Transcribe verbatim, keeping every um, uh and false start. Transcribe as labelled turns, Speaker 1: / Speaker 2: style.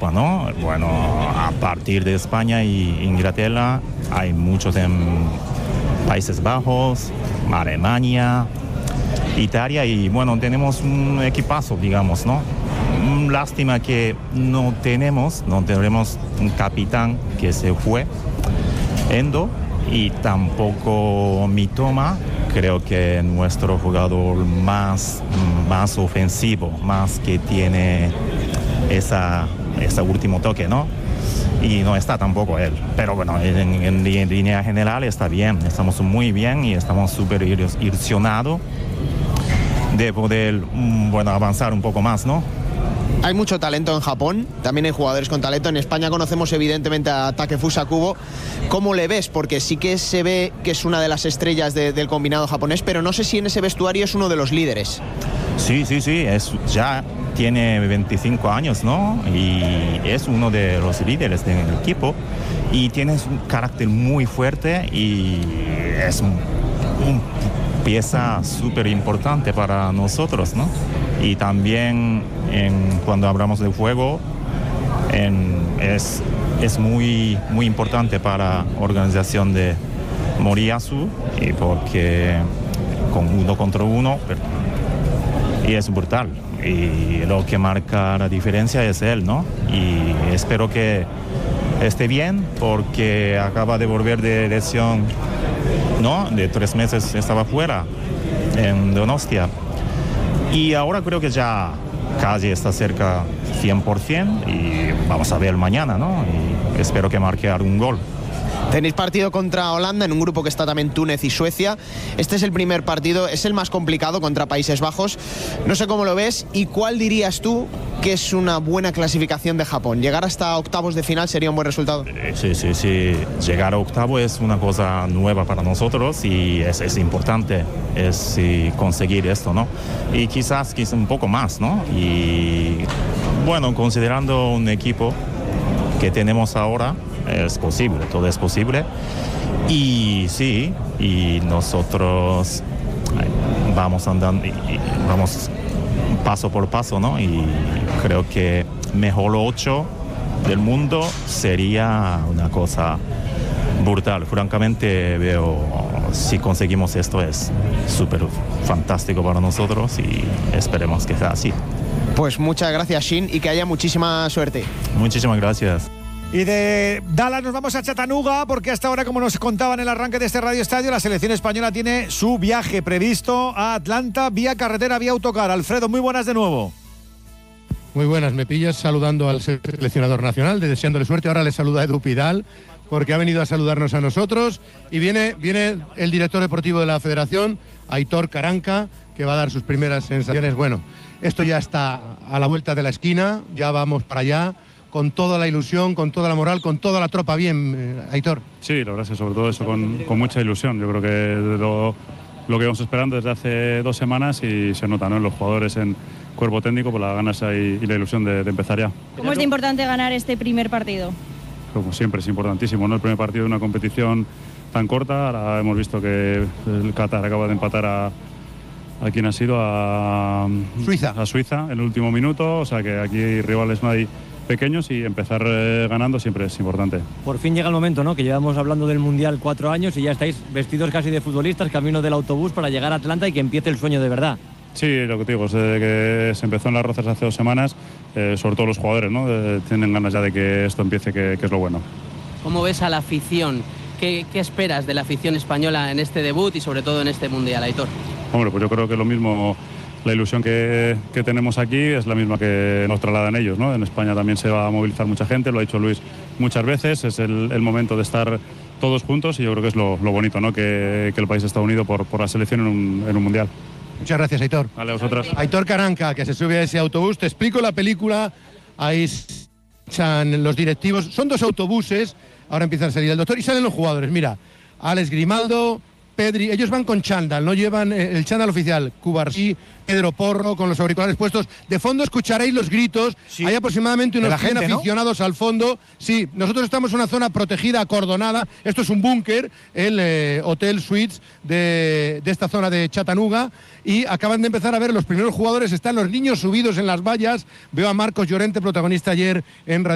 Speaker 1: Europa, ¿no? Bueno, a partir de España y Inglaterra hay muchos en Países Bajos, Alemania, Italia, y bueno, tenemos un equipazo, digamos, ¿no? Lástima que no tenemos, no tenemos un capitán que se fue, Endo, y tampoco Mitoma. Creo que nuestro jugador más, más ofensivo, más que tiene esa, ese último toque, ¿no? Y no está tampoco él. Pero bueno, en, en, en línea general está bien, estamos muy bien y estamos súper ilusionados de poder, bueno, avanzar un poco más, ¿no?
Speaker 2: Hay mucho talento en Japón, también hay jugadores con talento. En España conocemos evidentemente a Takefusa Kubo. ¿Cómo le ves? Porque sí que se ve que es una de las estrellas de, del combinado japonés, pero no sé si en ese vestuario es uno de los líderes.
Speaker 1: Sí, sí, sí, es, ya tiene veinticinco años, ¿no? Y es uno de los líderes del equipo y tiene un carácter muy fuerte y es un, un pieza súper importante para nosotros, ¿no? Y también en, cuando hablamos de juego en, es, es muy, muy importante para la organización de Moriyasu, y porque con uno contra uno y es brutal, y lo que marca la diferencia es él, ¿no? Y espero que esté bien porque acaba de volver de lesión, ¿no? De tres meses estaba fuera en Donostia. Y ahora creo que ya casi está cerca cien por ciento y vamos a ver mañana, ¿no? Y espero que marque algún gol.
Speaker 2: Tenéis partido contra Holanda en un grupo que está también Túnez y Suecia. Este es el primer partido, es el más complicado contra Países Bajos. No sé cómo lo ves y cuál dirías tú que es una buena clasificación de Japón. ¿Llegar hasta octavos de final sería un buen resultado?
Speaker 1: Sí, sí, sí. Llegar a octavo es una cosa nueva para nosotros y es, es importante es, sí, conseguir esto, ¿no? Y quizás, quizás un poco más, ¿no? Y bueno, considerando un equipo que tenemos ahora, es posible, todo es posible. Y sí, y nosotros vamos andando, y, y vamos paso por paso, ¿no? Y creo que mejor ocho del mundo sería una cosa brutal. Francamente veo, si conseguimos esto es súper fantástico para nosotros y esperemos que sea así.
Speaker 2: Pues muchas gracias, Shin, y que haya muchísima suerte.
Speaker 1: Muchísimas gracias.
Speaker 3: Y de Dallas nos vamos a Chattanooga porque hasta ahora, como nos contaban en el arranque de este Radio Estadio, la selección española tiene su viaje previsto a Atlanta vía carretera, vía autocar. Alfredo, muy buenas de nuevo.
Speaker 4: Muy buenas, me pillas saludando al seleccionador nacional, deseándole suerte. Ahora le saluda Edu Pidal porque ha venido a saludarnos a nosotros y viene, viene el director deportivo de la Federación, Aitor Karanka, que va a dar sus primeras sensaciones. Bueno, esto ya está a la vuelta de la esquina, ya vamos para allá, con toda la ilusión, con toda la moral, con toda la tropa bien, eh, Aitor.
Speaker 5: Sí, la verdad es que sobre todo eso con, con mucha ilusión. Yo creo que lo, lo que vamos esperando desde hace dos semanas y se nota, ¿no?, en los jugadores, en cuerpo técnico, por las ganas y, y la ilusión de, de empezar ya.
Speaker 6: ¿Cómo es de importante ganar este primer partido?
Speaker 5: Como siempre es importantísimo, ¿no? El primer partido de una competición tan corta. Ahora hemos visto que el Qatar acaba de empatar a ¿a quién ha sido? A
Speaker 4: Suiza.
Speaker 5: A Suiza en el último minuto, o sea que aquí rivales no hay pequeños y empezar eh, ganando siempre es importante.
Speaker 7: Por fin llega el momento, ¿no?, que llevamos hablando del Mundial cuatro años y ya estáis vestidos casi de futbolistas, camino del autobús para llegar a Atlanta y que empiece el sueño de verdad.
Speaker 5: Sí, lo que te digo, desde que se empezó en Las Rozas hace dos semanas, eh, sobre todo los jugadores, ¿no?, eh, tienen ganas ya de que esto empiece, que, que es lo bueno.
Speaker 8: ¿Cómo ves a la afición? ¿Qué, ¿Qué esperas de la afición española en este debut y sobre todo en este Mundial, Aitor?
Speaker 5: Hombre, pues yo creo que lo mismo, la ilusión que, que tenemos aquí es la misma que nos trasladan ellos, ¿no? En España también se va a movilizar mucha gente, lo ha dicho Luis muchas veces, es el, el momento de estar todos juntos y yo creo que es lo, lo bonito, ¿no?, que, que el país está unido por, por la selección en un, en un Mundial.
Speaker 4: Muchas gracias, Aitor.
Speaker 5: Vale, a vosotras.
Speaker 4: Aitor Karanka, que se sube a ese autobús. Te explico la película. Ahí están los directivos. Son dos autobuses. Ahora empiezan a salir el doctor y salen los jugadores. Mira, Alex Grimaldo, Pedri, ellos van con chándal, no llevan el chándal oficial. Cubarsí, Pedro Porro, con los auriculares puestos. De fondo escucharéis los gritos. Sí. Hay aproximadamente unos cien aficionados, ¿no?, al fondo. Sí, nosotros estamos en una zona protegida, acordonada. Esto es un búnker, el eh, Hotel Suites de, de esta zona de Chattanooga. Y acaban de empezar a ver los primeros jugadores. Están los niños subidos en las vallas. Veo a Marcos Llorente, protagonista ayer en Radio